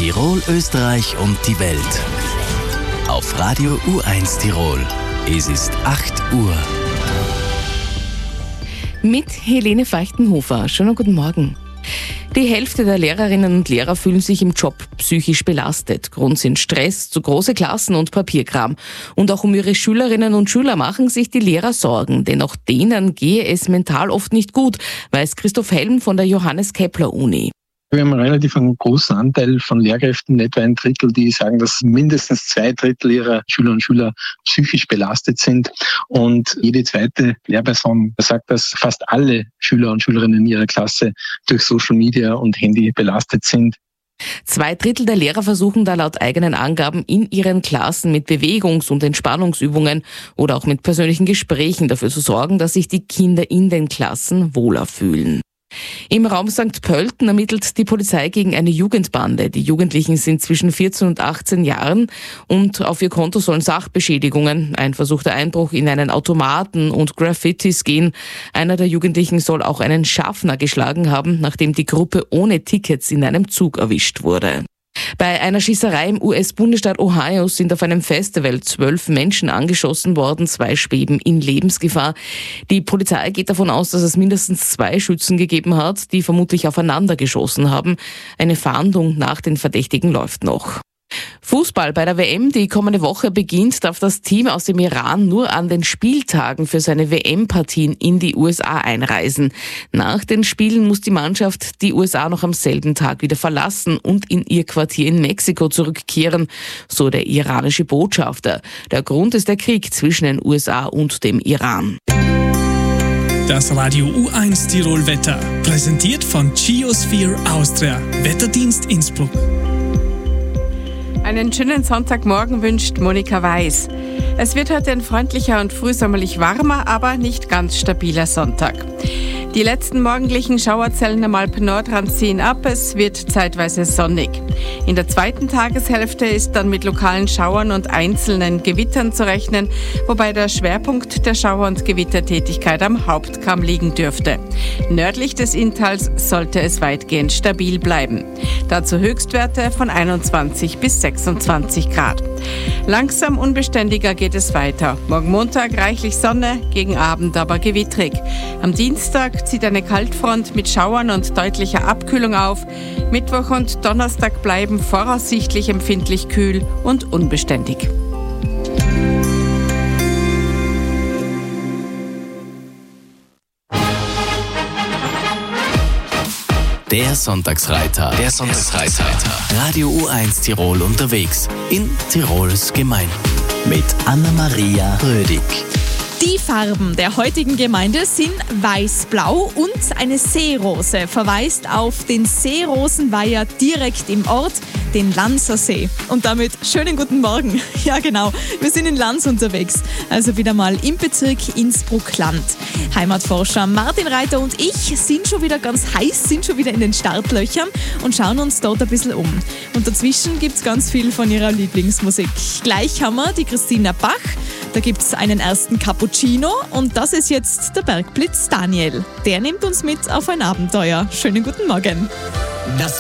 Tirol, Österreich und die Welt. Auf Radio U1 Tirol. Es ist 8 Uhr. Mit Helene Feuchtenhofer. Schönen guten Morgen. Die Hälfte der Lehrerinnen und Lehrer fühlen sich im Job psychisch belastet. Grund sind Stress, zu große Klassen und Papierkram. Und auch um ihre Schülerinnen und Schüler machen sich die Lehrer Sorgen, denn auch denen gehe es mental oft nicht gut, weiß Christoph Helm von der Johannes Kepler Uni. Wir haben einen relativ großen Anteil von Lehrkräften, etwa ein Drittel, die sagen, dass mindestens 2/3 ihrer Schüler und Schüler psychisch belastet sind. Und jede zweite Lehrperson sagt, dass fast alle Schüler und Schülerinnen in ihrer Klasse durch Social Media und Handy belastet sind. 2/3 der Lehrer versuchen da laut eigenen Angaben in ihren Klassen mit Bewegungs- und Entspannungsübungen oder auch mit persönlichen Gesprächen dafür zu sorgen, dass sich die Kinder in den Klassen wohler fühlen. Im Raum St. Pölten ermittelt die Polizei gegen eine Jugendbande. Die Jugendlichen sind zwischen 14 und 18 Jahren und auf ihr Konto sollen Sachbeschädigungen, ein versuchter Einbruch in einen Automaten und Graffitis gehen. Einer der Jugendlichen soll auch einen Schaffner geschlagen haben, nachdem die Gruppe ohne Tickets in einem Zug erwischt wurde. Bei einer Schießerei im US-Bundesstaat Ohio sind auf einem Festival 12 Menschen angeschossen worden, 2 schweben in Lebensgefahr. Die Polizei geht davon aus, dass es mindestens 2 Schützen gegeben hat, die vermutlich aufeinander geschossen haben. Eine Fahndung nach den Verdächtigen läuft noch. Fußball bei der WM, die kommende Woche beginnt, darf das Team aus dem Iran nur an den Spieltagen für seine WM-Partien in die USA einreisen. Nach den Spielen muss die Mannschaft die USA noch am selben Tag wieder verlassen und in ihr Quartier in Mexiko zurückkehren, so der iranische Botschafter. Der Grund ist der Krieg zwischen den USA und dem Iran. Das Radio U1 Tirol Wetter, präsentiert von Geosphere Austria, Wetterdienst Innsbruck. Einen schönen Sonntagmorgen wünscht Monika Weiß. Es wird heute ein freundlicher und frühsommerlich warmer, aber nicht ganz stabiler Sonntag. Die letzten morgendlichen Schauerzellen am Alpen-Nordrand ziehen ab, es wird zeitweise sonnig. In der zweiten Tageshälfte ist dann mit lokalen Schauern und einzelnen Gewittern zu rechnen, wobei der Schwerpunkt der Schauer- und Gewittertätigkeit am Hauptkamm liegen dürfte. Nördlich des Inntals sollte es weitgehend stabil bleiben. Dazu Höchstwerte von 21 bis 26 Grad. Langsam unbeständiger geht es weiter. Morgen Montag reichlich Sonne, gegen Abend aber gewittrig. Am Dienstag zieht eine Kaltfront mit Schauern und deutlicher Abkühlung auf. Mittwoch und Donnerstag bleiben voraussichtlich empfindlich kühl und unbeständig. Der Sonntagsreiter. Radio U1 Tirol unterwegs in Tirols Gemeinden. Mit Anna-Maria Rödig. Die Farben der heutigen Gemeinde sind weiß-blau und eine Seerose verweist auf den Seerosenweiher direkt im Ort, den Lanzersee. Und damit schönen guten Morgen. Ja genau, wir sind in Lanz unterwegs, also wieder mal im Bezirk Innsbruck-Land. Heimatforscher Martin Reiter und ich sind schon wieder ganz heiß, sind schon wieder in den Startlöchern und schauen uns dort ein bisschen um. Und dazwischen gibt es ganz viel von ihrer Lieblingsmusik. Gleich haben wir die Christina Bach, da gibt es einen ersten Cappuccino und das ist jetzt der Bergblitz Daniel. Der nimmt uns mit auf ein Abenteuer. Schönen guten Morgen. Das